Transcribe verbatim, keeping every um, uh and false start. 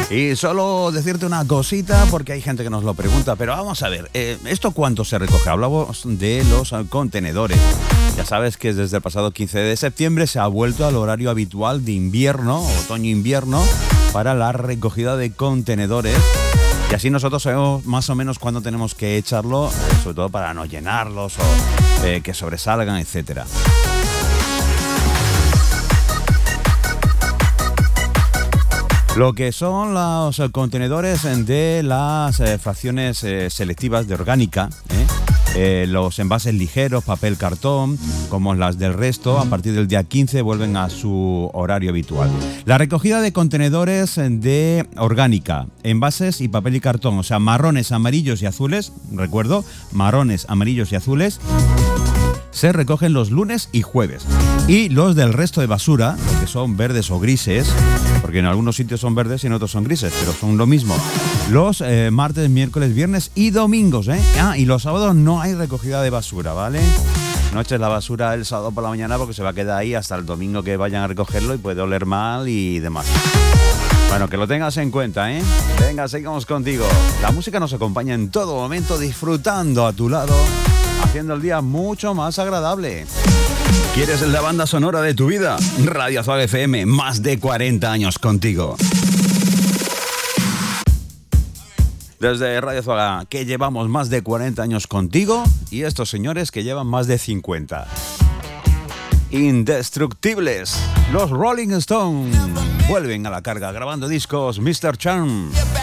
Y solo decirte una cosita, porque hay gente que nos lo pregunta, pero vamos a ver, eh, ¿esto cuánto se recoge? Hablamos de los contenedores. Ya sabes que desde el pasado quince de septiembre se ha vuelto al horario habitual de invierno, otoño-invierno, para la recogida de contenedores. Y así nosotros sabemos más o menos cuándo tenemos que echarlo, eh, sobre todo para no llenarlos o eh, que sobresalgan, etcétera. Lo que son los contenedores de las eh, fracciones eh, selectivas de orgánica, ¿eh? Eh, los envases ligeros, papel, cartón, como las del resto, a partir del día quince vuelven a su horario habitual. La recogida de contenedores de orgánica, envases y papel y cartón, o sea, marrones, amarillos y azules, recuerdo, marrones, amarillos y azules, se recogen los lunes y jueves. Y los del resto de basura, los que son verdes o grises, porque en algunos sitios son verdes y en otros son grises, pero son lo mismo, los eh, martes, miércoles, viernes y domingos, ¿eh? Ah, y los sábados no hay recogida de basura, ¿vale? No eches la basura el sábado por la mañana porque se va a quedar ahí hasta el domingo que vayan a recogerlo y puede oler mal y demás. Bueno, que lo tengas en cuenta, ¿eh? Venga, seguimos contigo. La música nos acompaña en todo momento, disfrutando a tu lado, haciendo el día mucho más agradable. ¿Quieres la banda sonora de tu vida? Radio Azul F M, más de cuarenta años contigo. Desde Radio Azul, que llevamos más de cuarenta años contigo, y estos señores que llevan más de cincuenta. Indestructibles, los Rolling Stones vuelven a la carga grabando discos, mister Charm.